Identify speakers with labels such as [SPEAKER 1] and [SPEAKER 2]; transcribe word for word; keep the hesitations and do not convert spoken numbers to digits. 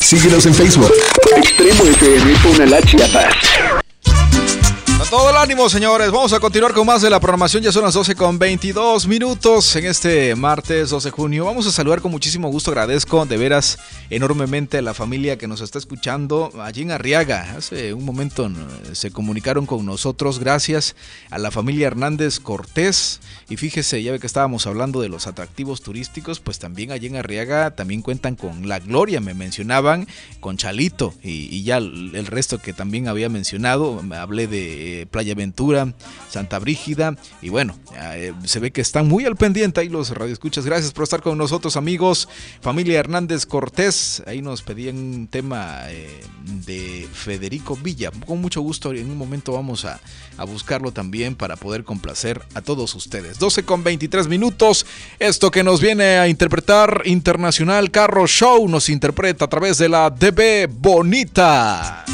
[SPEAKER 1] Síguenos en Facebook. Extremo F M Tonalá, Chiapas.
[SPEAKER 2] Con todo el ánimo, señores. Vamos a continuar con más de la programación. Ya son las doce con veintidós minutos en este martes doce de junio. Vamos a saludar con muchísimo gusto. Agradezco de veras enormemente a la familia que nos está escuchando allí en Arriaga. Hace un momento se comunicaron con nosotros. Gracias a la familia Hernández Cortés. Y fíjese, ya ve que estábamos hablando de los atractivos turísticos, pues también allí en Arriaga también cuentan con La Gloria, me mencionaban, con Chalito y, y ya el resto que también había mencionado. Me hablé de Playa Ventura, Santa Brígida y bueno, eh, se ve que están muy al pendiente ahí los radioescuchas. Gracias por estar con nosotros, amigos. Familia Hernández Cortés, ahí nos pedían un tema eh, de Federico Villa. Con mucho gusto, en un momento vamos a, a buscarlo también para poder complacer a todos ustedes. doce con veintitrés minutos. Esto que nos viene a interpretar Internacional Carro Show nos interpreta a través de la D B Bonita.